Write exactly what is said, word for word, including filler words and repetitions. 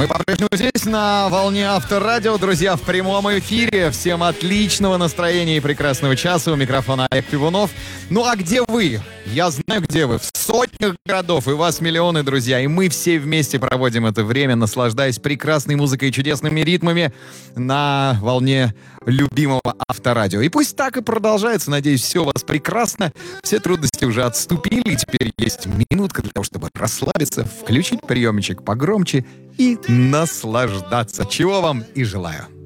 Мы по-прежнему здесь, на волне Авторадио. Друзья, в прямом эфире. Всем отличного настроения и прекрасного часа. У микрофона Олег Пивунов. Ну а где вы? Я знаю, где вы. В сотнях городов. И вас миллионы, друзья. И мы все вместе проводим это время, наслаждаясь прекрасной музыкой и чудесными ритмами на волне любимого Авторадио. И пусть так и продолжается. Надеюсь, все у вас прекрасно. Все трудности уже отступили. И теперь есть минутка для того, чтобы расслабиться, включить приемчик погромче и наслаждаться. Чего вам и желаю.